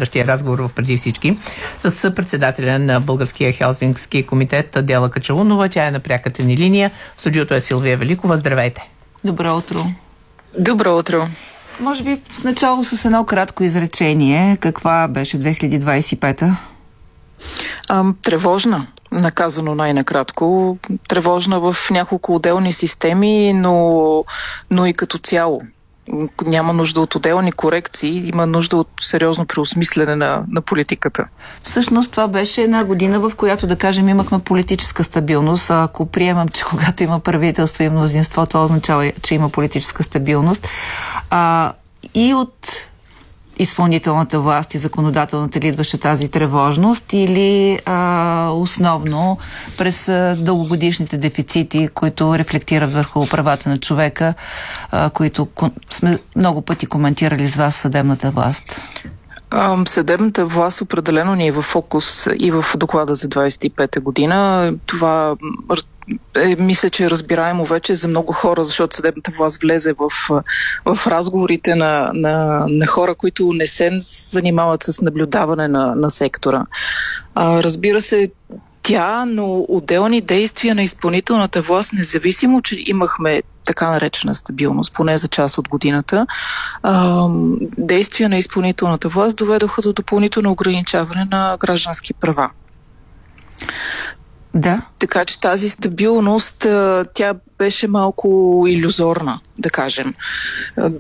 следващия разговор в Преди всички с председателя на Българския Хелзинкски комитет Дела Качалунова. Тя е на пряката ни линия. В студиото е Силвия Великова. Здравейте! Добро утро! Добро утро! Може би в начало с едно кратко изречение. Каква беше 2025-та? Тревожна. Наказано най-накратко. Тревожна в няколко отделни системи, но и като цяло. Няма нужда от отделни корекции, има нужда от сериозно преосмислене на политиката. Всъщност това беше една година, в която, да кажем, имахме политическа стабилност. А ако приемам, че когато има правителство и мнозинство, това означава, че има политическа стабилност. И от изпълнителната власт и законодателната ли идваше тази тревожност или основно през дългогодишните дефицити, които рефлектират върху правата на човека, които сме много пъти коментирали с вас съдебната власт? Съдебната власт определено ни е в фокус и в доклада за 25-та година. Това мисля, че е разбираемо вече за много хора, защото съдебната власт влезе в разговорите на хора, които не се занимават с наблюдаване на сектора. Разбира се, но отделни действия на изпълнителната власт, независимо, че имахме така наречена стабилност, поне за част от годината, действия на изпълнителната власт доведоха до допълнително ограничаване на граждански права. Да. Така че тази стабилност, тя беше малко илюзорна, да кажем.